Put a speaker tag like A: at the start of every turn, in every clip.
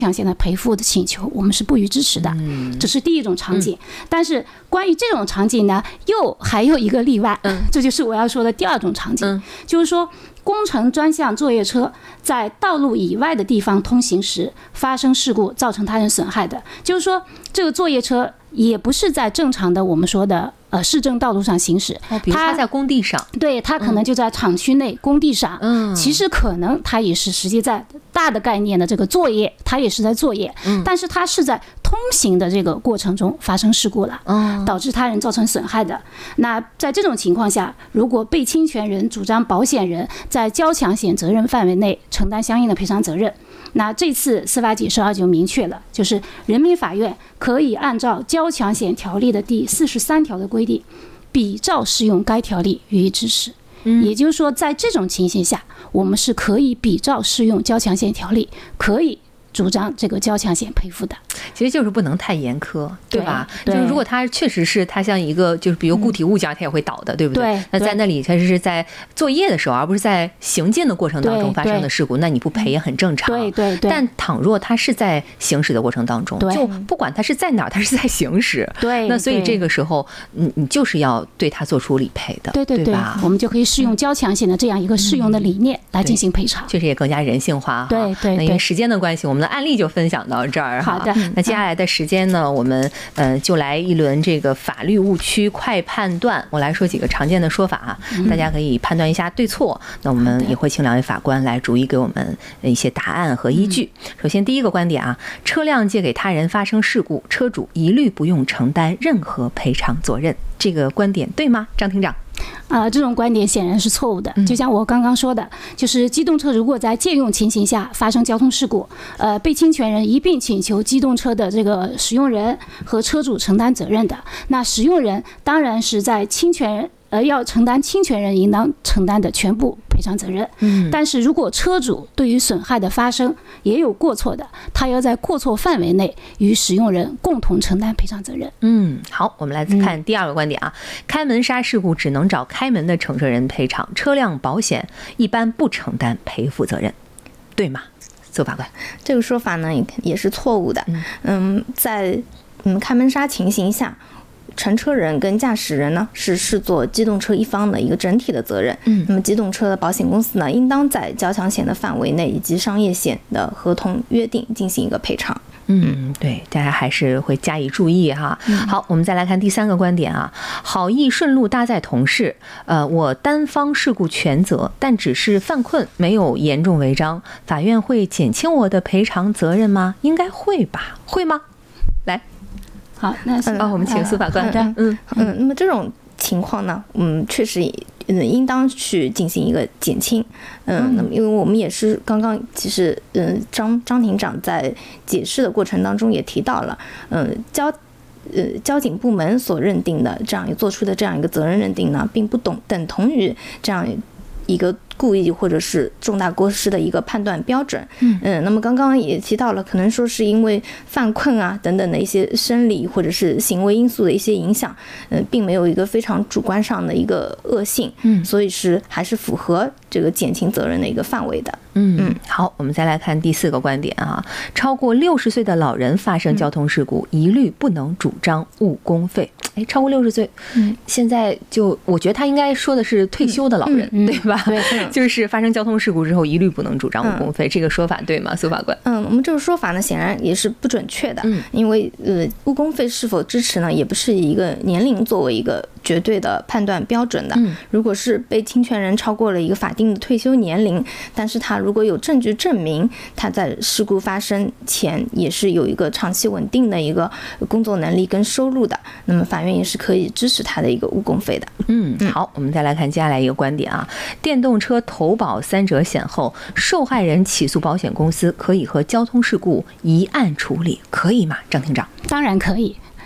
A: 强险的赔付的请求，我们是不予支持的。这是第一种场景。但是关于这种场景呢，又还有一个例外，这就是我要说的第二种场景，就是说工程专项作业车在道路以外的地方通行时发生事故造成他人损害的，就是说这个作业车也不是在正常的我们说的市政道路上行驶，
B: 比如他在工地上，
A: 对，他可能就在厂区内工地上，其实可能他也是实际在大的概念的这个作业，他也是在作业，但是他是在通行的这个过程中发生事故了，导致他人造成损害的。那在这种情况下，如果被侵权人主张保险人在交强险责任范围内承担相应的赔偿责任，那这次司法解释2就明确了，就是人民法院可以按照交强险条例的第43条的规定，比照适用该条例予以支持。也就是说，在这种情形下，我们是可以比照适用交强险条例，可以主张这个交强险赔付的。
B: 其实就是不能太严苛，对吧？就是如果它确实是它像一个就是比如固体物件，它也会倒的，对不对？那在那里它是在作业的时候，而不是在行进的过程当中发生的事故，那你不赔也很正常。
A: 对。
B: 但倘若它是在行驶的过程当中，就不管它是在哪儿，它是在行驶，
A: 对，
B: 那所以这个时候你就是要对它做出理赔的，
A: 对吧？我们就可以适用交强险的这样一个适用的理念来进行赔偿，
B: 确实也更加人性化。
A: 对。
B: 那因为时间的关系，我们的案例就分享到这儿。
A: 好的。
B: 那接下来的时间呢，我们就来一轮这个法律误区快判断。我来说几个常见的说法啊，大家可以判断一下对错。那我们也会请2位法官来逐一给我们一些答案和依据。首先第一个观点啊，车辆借给他人发生事故，车主一律不用承担任何赔偿责任。这个观点对吗，张庭长？
A: 这种观点显然是错误的。就像我刚刚说的，就是机动车如果在借用情形下发生交通事故，被侵权人一并请求机动车的这个使用人和车主承担责任的。那使用人当然是在侵权人要承担侵权人应当承担的全部赔偿责任。但是如果车主对于损害的发生也有过错的，他要在过错范围内与使用人共同承担赔偿责任。
B: 好，我们来看第二个观点啊，开门刹事故只能找开门的乘车人赔偿，车辆保险一般不承担赔付责任，对吗？司法官，
C: 这个说法呢也是错误的。在开门刹情形下，乘车人跟驾驶人呢是视作机动车一方的一个整体的责任。那么机动车的保险公司呢，应当在交强险的范围内以及商业险的合同约定进行一个赔偿。
B: 对，大家还是会加以注意哈。好，我们再来看第三个观点啊，好意顺路搭载同事，我单方事故全责，但只是犯困，没有严重违章，法院会减轻我的赔偿责任吗？应该会吧？会吗？来，
A: 好，那
B: 我们请司法官。
C: 那么这种情况呢，确实应当去进行一个减轻。那么因为我们也是刚刚其实张庭长在解释的过程当中也提到了，交警部门所认定的这样做出的这样一个责任认定呢，并不等同于这样一个故意或者是重大过失的一个判断标准。那么刚刚也提到了，可能说是因为犯困啊等等的一些生理或者是行为因素的一些影响，并没有一个非常主观上的一个恶性，所以是还是符合这个减轻责任的一个范围的。
B: 好，我们再来看第四个观点啊，超过60岁的老人发生交通事故，一律不能主张误工费。超过60岁，现在就我觉得他应该说的是退休的老人，对吧？
C: 对，
B: 就是发生交通事故之后，一律不能主张误工费，这个说法对吗，司法官？
C: 我们这个说法呢，显然也是不准确的。因为误工费是否支持呢，也不是以一个年龄作为一个绝对的判断标准的。如果是被侵权人超过了一个法定的退休年龄，但是他如果有证据证明他在事故发生前也是有一个长期稳定的一个工作能力跟收入的，那么法院也是可以支持他的一个误工费的。
B: 好，我们再来看接下来一个观点啊，电动车投保3者险后，受害人起诉保险公司，可以和交通事故一案处理，可以吗？张庭长？
A: 当然可以。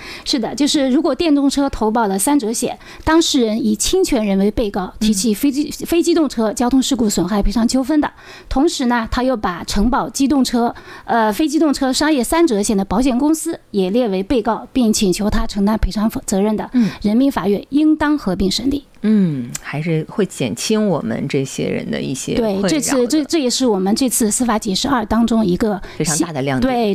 A: 是的，就是如果电动车投保了3者险，当事人以侵权人为被告提起非机动车交通事故损害赔偿纠纷的，同时呢，他又把承保机动车、非机动车商业3者险的保险公司也列为被告，并请求他承担赔偿责任的，人民法院应当合并审理。
B: 还是会减轻我们这些人的一些
A: 对，这也是我们这次司法解释2当中一个
B: 非常大的亮点。
A: 对。